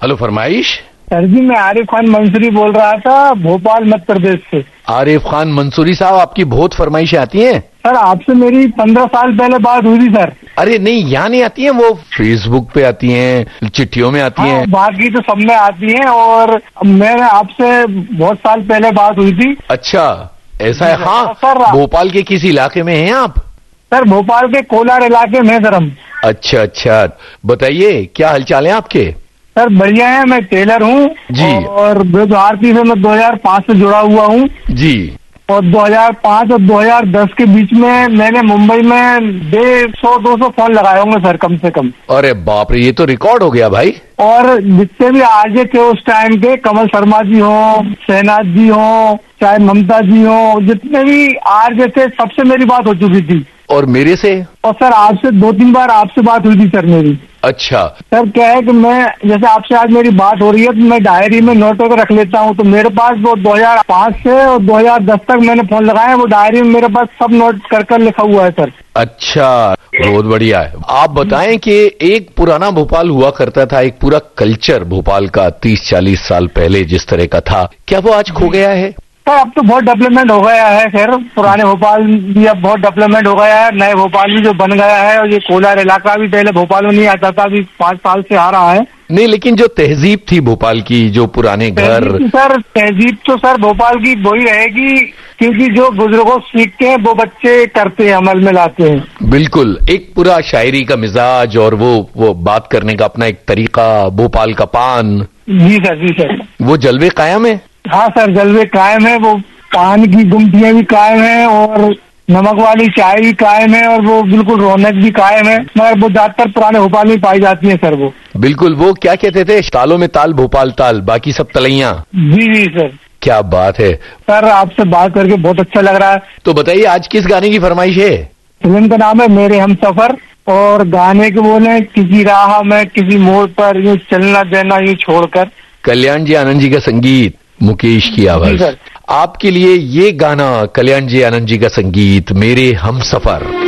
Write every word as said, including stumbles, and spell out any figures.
Hello, फरमाइश। Sir जी, मैं आरिफ खान मंसूरी बोल रहा था, भोपाल मध्य प्रदेश से। आरिफ खान मंसूरी साहब, आपकी बहुत फरमाइशें आती हैं। सर, आपसे मेरी पंद्रह साल पहले बात हुई थी सर। अरे नहीं, यहाँ नहीं आती हैं, वो फेसबुक पे आती हैं, चिट्ठियों में आती हाँ, हैं। बाकी तो सब में आती हैं, और मैंने आपसे बहुत साल पहले बात हुई थी। अच्छा, ऐसा है। हाँ सर, भोपाल के किस इलाके में हैं आप? सर, भोपाल के कोलार इलाके में सर हम। अच्छा अच्छा, बताइए क्या हालचाल है आपके? सर बढ़िया है, मैं टेलर हूँ जी। और ब्रज आरती से मैं दो हज़ार पाँच से जुड़ा हुआ हूँ जी। और दो हज़ार पाँच और दो हज़ार दस के बीच में मैंने मुंबई में डेढ़ सौ दो सौ फोन लगाए होंगे सर, कम से कम। अरे बाप रे, ये तो रिकॉर्ड हो गया भाई। और जितने भी आरजे थे उस टाइम के, कमल शर्मा जी हो, शहनाज जी हो, चाहे ममता जी हो, जितने भी आरजे थे सबसे मेरी बात हो चुकी थी। और मेरे से? और सर आपसे दो तीन बार आपसे बात हुई थी सर मेरी। अच्छा सर, क्या है कि मैं जैसे आपसे आज मेरी बात हो रही है तो मैं डायरी में नोट वगैरह रख लेता हूँ, तो मेरे पास वो दो हज़ार पाँच से और दो हज़ार दस तक मैंने फोन लगाया, वो डायरी में मेरे पास सब नोट कर कर लिखा हुआ है सर। अच्छा, बहुत बढ़िया है। आप बताएं कि एक पुराना भोपाल हुआ करता था, एक पूरा कल्चर भोपाल का तीस चालीस साल पहले जिस तरह का था, क्या वो आज खो गया है? सर, अब तो बहुत डेवलपमेंट हो गया है सर, पुराने भोपाल भी अब बहुत डेवलपमेंट हो गया है, नए भोपाल भी जो बन गया है, और ये कोलार इलाका भी पहले भोपाल में नहीं आता था, अभी पाँच साल से आ रहा है। नहीं, लेकिन जो तहजीब थी भोपाल की, जो पुराने घर। सर तहजीब तो सर भोपाल की वही रहेगी, क्योंकि जो बुजुर्गों सीखते हैं वो बच्चे करते हैं, अमल में लाते हैं। बिल्कुल, एक पूरा शायरी का मिजाज और वो वो बात करने का अपना एक तरीका, भोपाल का पान। जी सर, जी सर, वो जलवे कायम है। हाँ सर, जलवे कायम है, वो पान की गुमटियां भी कायम है और नमक वाली चाय भी कायम है, और वो बिल्कुल रौनक भी कायम है, मगर वो ज्यादातर पुराने भोपाल में पाई जाती है सर। वो बिल्कुल, वो क्या कहते थे, तालों में ताल भोपाल ताल, बाकी सब तलैया। जी जी सर। क्या बात है सर, आपसे बात करके बहुत अच्छा लग रहा है। तो बताइए आज किस गाने की फरमाइश है? फिल्म का नाम है मेरे हमसफर, और गाने के बोले किसी राह में किसी मोड़ पर यूं चलना देना यूं छोड़कर। कल्याण जी आनंद जी का संगीत, मुकेश की आवाज। आपके लिए ये गाना, कल्याण जी आनंद जी का संगीत, मेरे हमसफर।